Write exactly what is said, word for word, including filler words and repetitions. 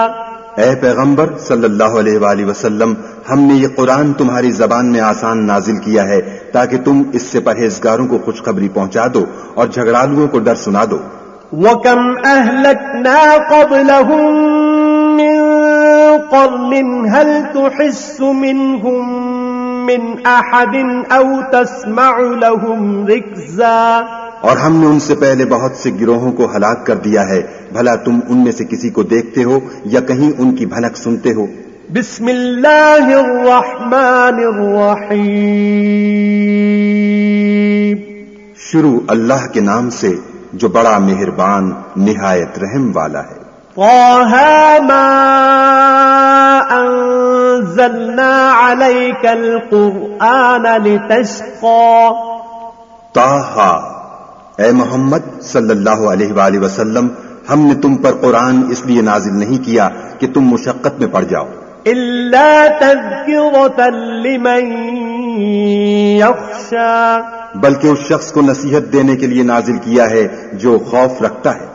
اے پیغمبر صلی اللہ علیہ وآلہ وسلم، ہم نے یہ قرآن تمہاری زبان میں آسان نازل کیا ہے تاکہ تم اس سے پرہیزگاروں کو خوشخبری پہنچا دو اور جھگڑالوؤں کو ڈر سنا دو۔ وَكَمْ أَهْلَكْنَا قَبْلَهُمْ مِنْ قَرْنٍ هَلْ تُحِسُّ مِنْهُمْ مِنْ أَحَدٍ أَوْ تَسْمَعُ لَهُمْ رِكْزًا۔ اور ہم نے ان سے پہلے بہت سے گروہوں کو ہلاک کر دیا ہے، بھلا تم ان میں سے کسی کو دیکھتے ہو یا کہیں ان کی بھنک سنتے ہو؟ بسم اللہ الرحمن الرحیم، شروع اللہ کے نام سے جو بڑا مہربان نہایت رحم والا ہے۔ طٰہٰ مَا أَنزَلْنَا عَلَيْكَ الْقُرْآنَ لِتَشْقَىٰ۔ طٰہٰ، اے محمد صلی اللہ علیہ وآلہ وسلم، ہم نے تم پر قرآن اس لیے نازل نہیں کیا کہ تم مشقت میں پڑ جاؤ، إِلَّا تَذْكِرَةً لِمَن يَخْشَىٰ، بلکہ اس شخص کو نصیحت دینے کے لیے نازل کیا ہے جو خوف رکھتا ہے۔